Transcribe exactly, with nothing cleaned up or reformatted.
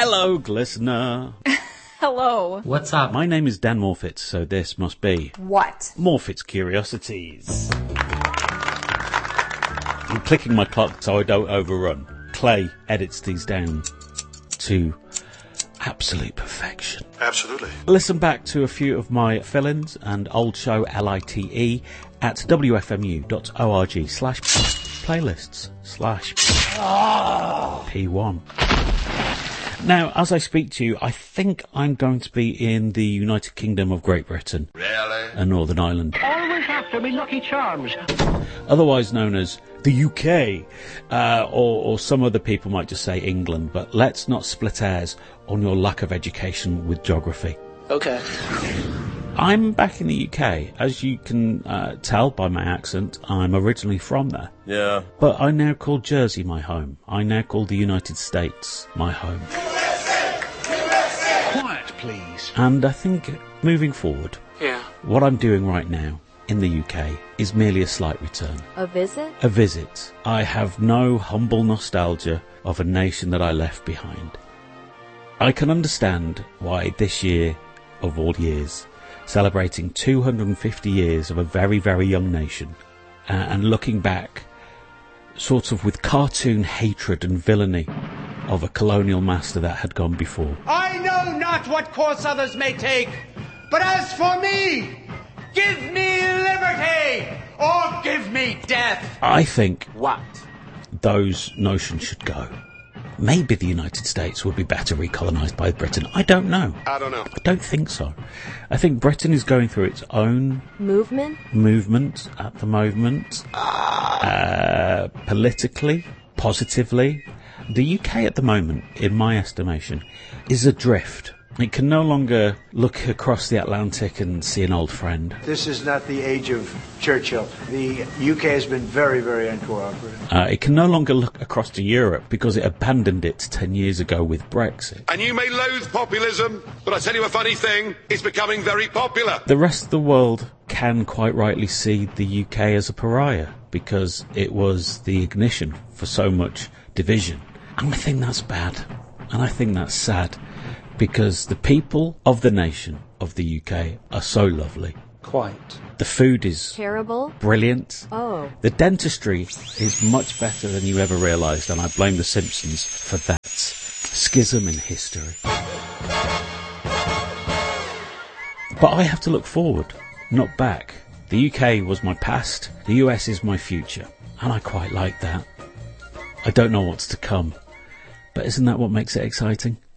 Hello, Glistener. Hello. What's up? My name is Dan Morfitz, so this must be... What? Morfitz Curiosities. I'm clicking my clock so I don't overrun. Clay edits these down to absolute perfection. Absolutely. Listen back to a few of my fill-ins and old show L I T E at w f m u dot org slash playlists slash P one. Now, as I speak to you, I think I'm going to be in the United Kingdom of Great Britain. Really? And Northern Ireland. Always after me Lucky Charms. Otherwise known as the U K. Uh, or, or some other people might just say England. But let's not split hairs on your lack of education with geography. Okay. I'm back in the U K. As you can uh, tell by my accent, I'm originally from there. Yeah. But I now call Jersey my home. I now call the United States my home. Quiet, please. And I think moving forward, Yeah. what I'm doing right now in the U K is merely a slight return. A visit? A visit. I have no humble nostalgia of a nation that I left behind. I can understand why this year, of all years, celebrating two hundred fifty years of a very, very young nation, uh, and looking back sort of with cartoon hatred and villainy of a colonial master that had gone before. I know not what course others may take, but as for me, give me liberty or give me death. I think What? those notions should go. Maybe the United States would be better recolonised by Britain. I don't know. I don't know. I don't think so. I think Britain is going through its own Movement? movement at the moment, uh, politically, positively. The U K at the moment, in my estimation, is adrift. It can no longer look across the Atlantic and see an old friend. This is not the age of Churchill. The U K has been very, very uncooperative. Uh, it can no longer look across to Europe because it abandoned it ten years ago with Brexit. And you may loathe populism, but I tell you a funny thing, it's becoming very popular. The rest of the world can quite rightly see the U K as a pariah because it was the ignition for so much division. And I think that's bad. And I think that's sad. Because the people of the nation of the U K are so lovely. Quite. The food is Terrible? brilliant. Oh. The dentistry is much better than you ever realised, and I blame The Simpsons for that schism in history. But I have to look forward, not back. The U K was my past, the U S is my future, and I quite like that. I don't know what's to come, but isn't that what makes it exciting?